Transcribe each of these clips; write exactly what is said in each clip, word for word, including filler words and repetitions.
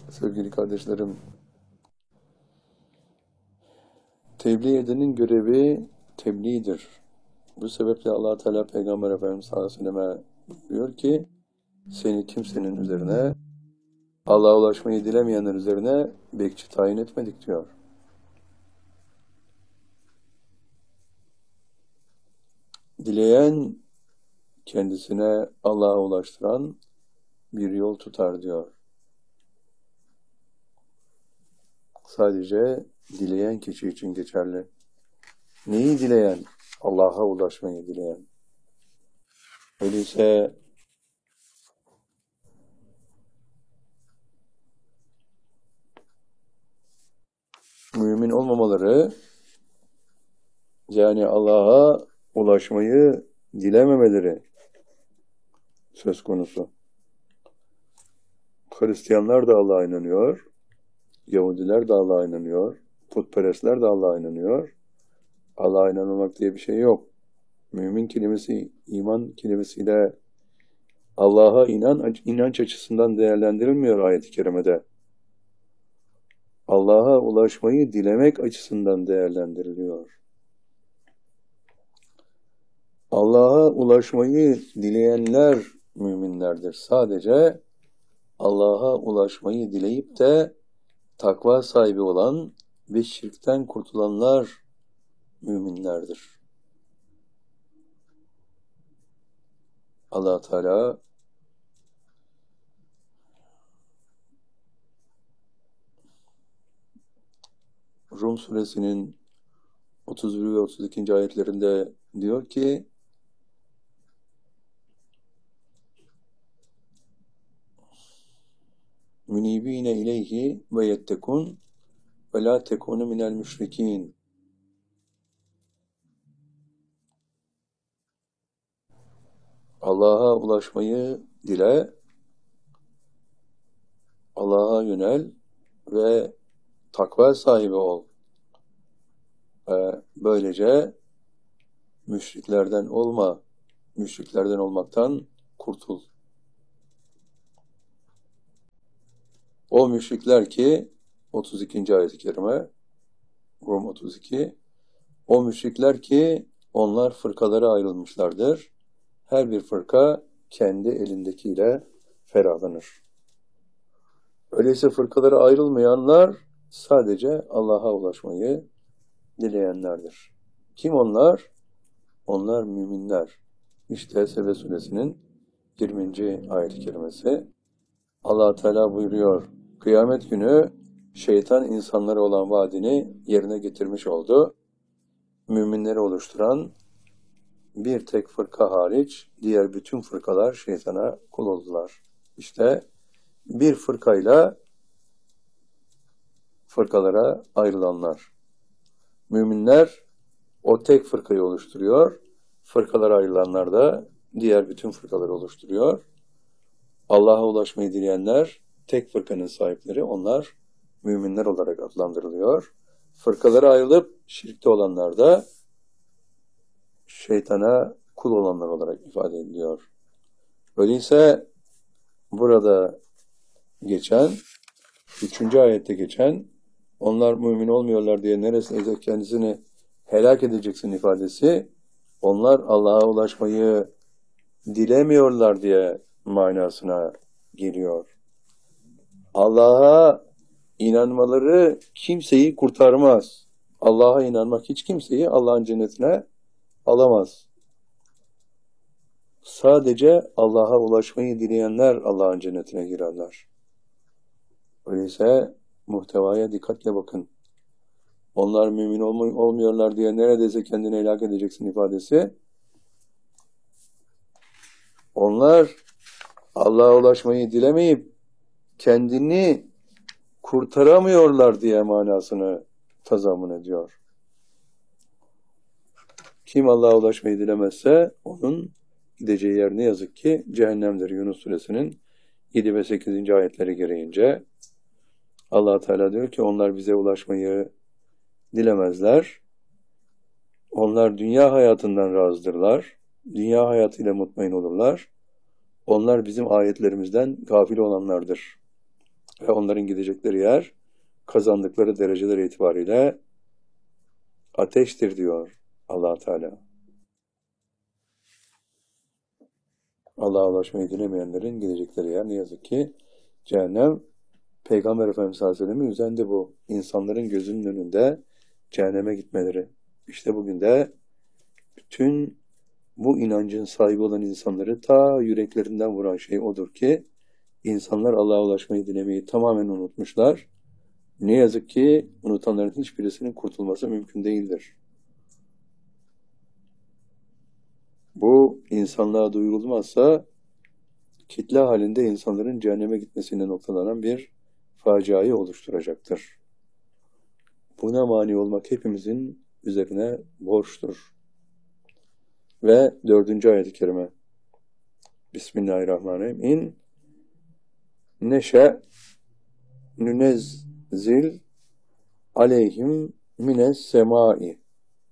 Sevgili kardeşlerim, tebliğ edenin görevi tebliğdir. Bu sebeple Allah Teala Peygamber Efendimiz sallallahu aleyhi ve selleme buyuruyor ki, seni kimsenin üzerine, Allah'a ulaşmayı dilemeyenler üzerine bekçi tayin etmedik diyor. Dileyen kendisine Allah'a ulaştıran bir yol tutar diyor. Sadece dileyen kişi için geçerli. Neyi dileyen? Allah'a ulaşmayı dileyen. Öyleyse mümin olmamaları, yani Allah'a ulaşmayı dilememeleri söz konusu. Hristiyanlar da Allah'a inanıyor, Yahudiler de Allah'a inanıyor, putperestler de Allah'a inanıyor. Allah'a inanmamak diye bir şey yok. Mümin kelimesi, iman kelimesiyle Allah'a inan, inanç açısından değerlendirilmiyor ayet-i kerimede. Allah'a ulaşmayı dilemek açısından değerlendiriliyor. Allah'a ulaşmayı dileyenler müminlerdir. Sadece Allah'a ulaşmayı dileyip de takva sahibi olan ve şirkten kurtulanlar müminlerdir. Allah Teala Rum suresinin otuz bir ve otuz ikinci ayetlerinde diyor ki, münibine ileyhi ve yettekun ve la tekunu minel müşrikin. Allah'a ulaşmayı dile, Allah'a yönel ve takva sahibi ol. Ve böylece müşriklerden olma, müşriklerden olmaktan kurtul. O müşrikler ki, otuz ikinci ayet-i kerime, Rum otuz iki, o müşrikler ki onlar fırkalara ayrılmışlardır. Her bir fırka kendi elindekiyle ferahlanır. Öyleyse fırkalara ayrılmayanlar sadece Allah'a ulaşmayı dileyenlerdir. Kim onlar? Onlar müminler. İşte Sebe suresinin yirminci ayet-i kerimesi. Allah Teala buyuruyor, kıyamet günü şeytan insanlara olan vaadini yerine getirmiş oldu. Müminleri oluşturan bir tek fırka hariç diğer bütün fırkalar şeytana kul oldular. İşte bir fırkayla fırkalara ayrılanlar. Müminler o tek fırkayı oluşturuyor. Fırkalara ayrılanlar da diğer bütün fırkaları oluşturuyor. Allah'a ulaşmayı dileyenler, tek fırkanın sahipleri, onlar müminler olarak adlandırılıyor. Fırkalara ayrılıp şirkte olanlar da şeytana kul olanlar olarak ifade ediliyor. Öyleyse burada geçen, üçüncü ayette geçen, onlar mümin olmuyorlar diye neresine kendisini helak edeceksin ifadesi, onlar Allah'a ulaşmayı dilemiyorlar diye manasına geliyor. Allah'a inanmaları kimseyi kurtarmaz. Allah'a inanmak hiç kimseyi Allah'ın cennetine alamaz. Sadece Allah'a ulaşmayı dileyenler Allah'ın cennetine girerler. Öyleyse muhtevaya dikkatle bakın. Onlar mümin olmuyorlar diye neredeyse kendini helak edeceksin ifadesi. Onlar Allah'a ulaşmayı dilemeyip kendini kurtaramıyorlar diye manasını tazammun ediyor. Kim Allah'a ulaşmayı dilemezse onun gideceği yer ne yazık ki cehennemdir. Yunus suresinin yedi ve sekizinci ayetleri gereğince Allah Teala diyor ki onlar bize ulaşmayı dilemezler. Onlar dünya hayatından razıdırlar. Dünya hayatıyla mutmain olurlar. Onlar bizim ayetlerimizden gafil olanlardır. Ve onların gidecekleri yer kazandıkları dereceler itibariyle ateştir diyor Allah Teala. Allah'a ulaşmayı dilemeyenlerin gidecekleri yer ne yazık ki cehennem. Peygamber Efendimiz sallallahu aleyhi ve sellem'in üzendi bu. İnsanların gözünün önünde cehenneme gitmeleri. İşte bugün de bütün bu inancın sahibi olan insanları ta yüreklerinden vuran şey odur ki insanlar Allah'a ulaşmayı dilemeyi tamamen unutmuşlar. Ne yazık ki unutanların hiçbirisinin kurtulması mümkün değildir. Bu insanlığa duyurulmazsa kitle halinde insanların cehenneme gitmesine noktalanan bir faciayı oluşturacaktır. Buna mani olmak hepimizin üzerine borçtur. Ve dördüncü ayet-i kerime. Bismillahirrahmanirrahim. İn neşe nünezzil aleyhim mines semai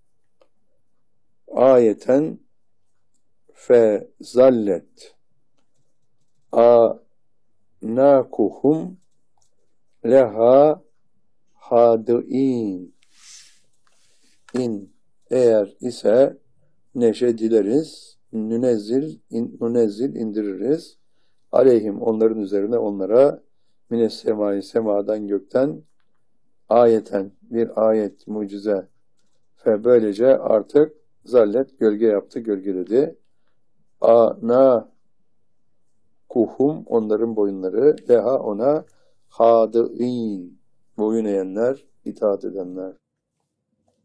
ayeten fe zallet anakuhum leha hadi'in. İn eğer ise neşe dileriz, nünezzil, in, nünezzil indiririz, aleyhim onların üzerine onlara mines semai semadan gökten ayeten bir ayet, mucize ve böylece artık zallet gölge yaptı, gölgeledi. Ana kuhum onların boyunları, leha ona hadi'in boyun eğenler, itaat edenler.